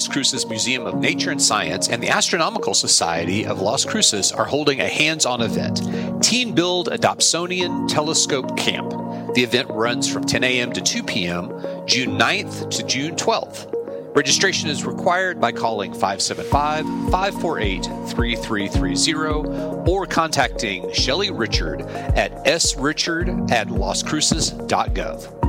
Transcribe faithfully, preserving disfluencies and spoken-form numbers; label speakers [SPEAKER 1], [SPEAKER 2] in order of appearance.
[SPEAKER 1] Las Cruces Museum of Nature and Science and the Astronomical Society of Las Cruces are holding a hands-on event, Teen Build a Dobsonian Telescope Camp. The event runs from ten a.m. to two p.m., June ninth to June twelfth. Registration is required by calling five seven five, five four eight, three three three zero or contacting Shelley Richard at s richard at las cruces dot gov.